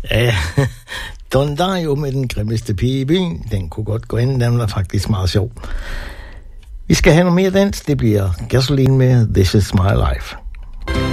Ja, Don Dario med den grimmeste pige i byen, den kunne godt gå ind, den var faktisk meget sjov. Vi skal have noget mere dans, det bliver Gasoline med This Is My Life.